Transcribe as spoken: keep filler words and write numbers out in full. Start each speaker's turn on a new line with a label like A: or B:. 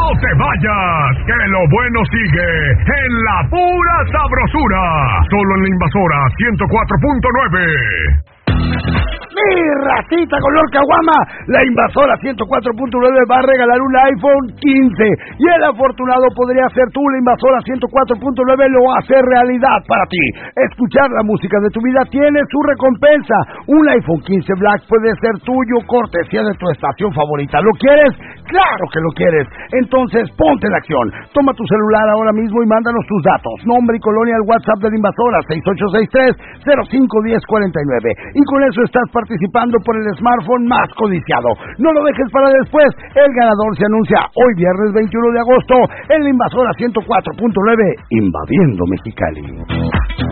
A: te vayas, que lo bueno sigue en la pura sabrosura. Solo en la Invasora ciento cuatro punto nueve.
B: Mi racita color caguama, la Invasora ciento cuatro punto nueve va a regalar un iPhone quince y el afortunado podría ser tú. La Invasora ciento cuatro punto nueve lo hace realidad para ti. Escuchar la música de tu vida tiene su recompensa. Un iPhone quince Black puede ser tuyo, cortesía de tu estación favorita. ¿Lo quieres? ¡Claro que lo quieres! Entonces ponte en acción. Toma tu celular ahora mismo y mándanos tus datos, nombre y colonia al WhatsApp de la Invasora seis ocho seis tres cero cinco uno cero cuatro nueve. Y con eso estás participando por el smartphone más codiciado. No lo dejes para después. El ganador se anuncia hoy viernes veintiuno de agosto en la Invasora ciento cuatro punto nueve, invadiendo Mexicali.